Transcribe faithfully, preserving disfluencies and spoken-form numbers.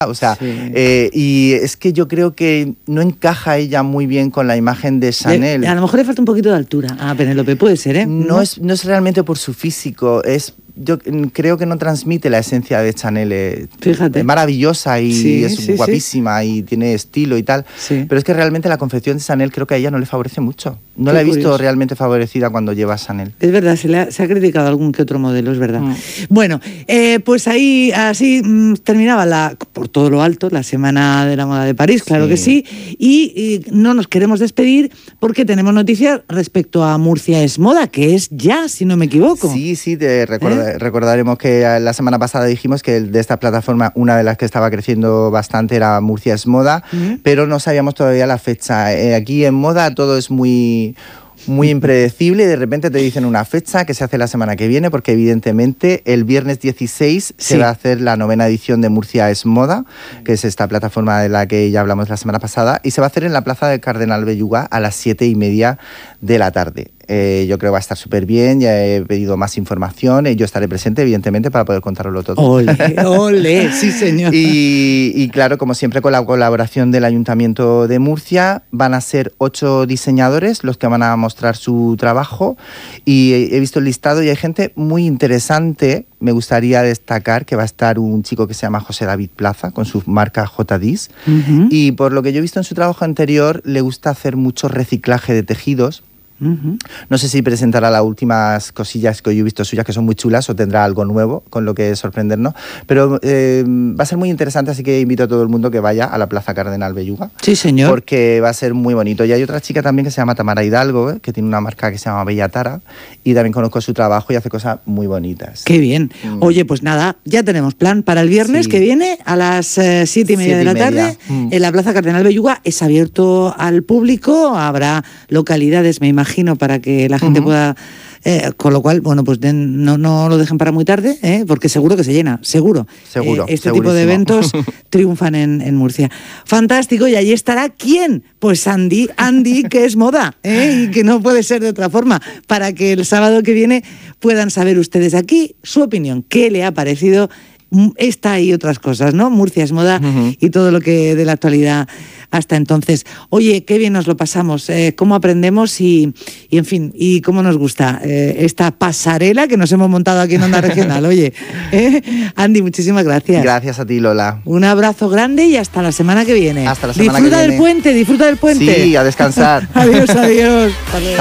O sea, sí. eh, y es que yo creo que no encaja ella muy bien con la imagen de Chanel. Le, a lo mejor le falta un poquito de altura a Penélope, puede ser, ¿eh? No, ¿No? Es, no es realmente por su físico, es... Yo creo que no transmite la esencia de Chanel. Eh, Fíjate. Es maravillosa y sí, es sí, guapísima sí. y tiene estilo y tal. Sí. Pero es que realmente la confección de Chanel creo que a ella no le favorece mucho. No Qué la he visto curioso. realmente favorecida cuando lleva Chanel. Es verdad, se, le ha, se ha criticado algún que otro modelo, es verdad. Mm. Bueno, eh, pues ahí así mmm, terminaba la, por todo lo alto la Semana de la Moda de París, claro sí. que sí. Y, y no nos queremos despedir porque tenemos noticias respecto a Murcia es Moda, que es ya, si no me equivoco. Sí, sí, te recorda, ¿Eh? recordaremos que la semana pasada dijimos que de esta plataforma una de las que estaba creciendo bastante era Murcia es Moda, uh-huh. pero no sabíamos todavía la fecha. Eh, aquí en Moda todo es muy... muy impredecible y de repente te dicen una fecha que se hace la semana que viene porque evidentemente el viernes dieciséis sí. se va a hacer la novena edición de Murcia es Moda, que es esta plataforma de la que ya hablamos la semana pasada, y se va a hacer en la plaza del Cardenal Belluga a las siete y media de la tarde. Eh, yo creo que va a estar súper bien, ya he pedido más información, eh, yo estaré presente evidentemente para poder contaroslo todo. ¡Ole, ole! Sí, señor. Y, y claro, como siempre con la colaboración del Ayuntamiento de Murcia, van a ser ocho diseñadores los que van a mostrar su trabajo y he visto el listado y hay gente muy interesante. Me gustaría destacar que va a estar un chico que se llama José David Plaza con su marca J D I S uh-huh. y por lo que yo he visto en su trabajo anterior le gusta hacer mucho reciclaje de tejidos. Uh-huh. No sé si presentará las últimas cosillas que yo he visto suyas que son muy chulas o tendrá algo nuevo con lo que sorprendernos, pero eh, va a ser muy interesante, así que invito a todo el mundo que vaya a la Plaza Cardenal Belluga. Sí, señor. Porque va a ser muy bonito. Y hay otra chica también que se llama Tamara Hidalgo, eh, que tiene una marca que se llama Bella Tara y también conozco su trabajo y hace cosas muy bonitas. Qué bien. Mm. Oye, pues nada, ya tenemos plan para el viernes sí. que viene a las eh, siete y media de la tarde mm. en la Plaza Cardenal Belluga. Es abierto al público, habrá localidades, me imagino, para que la gente uh-huh. pueda... Eh, con lo cual, bueno, pues den, no, no lo dejen para muy tarde, ¿eh? Porque seguro que se llena, seguro. Seguro, eh, Este segurísimo. tipo de eventos triunfan en, en Murcia. Fantástico, y ahí estará ¿quién? Pues Andy, Andy, que es moda, ¿eh? Y que no puede ser de otra forma, para que el sábado que viene puedan saber ustedes aquí su opinión, qué le ha parecido esta y otras cosas, ¿no? Murcia es Moda uh-huh. y todo lo que de la actualidad hasta entonces. Oye, qué bien nos lo pasamos, eh, cómo aprendemos y, y, en fin, y cómo nos gusta eh, esta pasarela que nos hemos montado aquí en Onda Regional. Oye, ¿eh? Andy, muchísimas gracias. Gracias a ti, Lola. Un abrazo grande y hasta la semana que viene. Hasta la semana disfruta que viene. Disfruta del puente, disfruta del puente. Sí, a descansar. Adiós, adiós.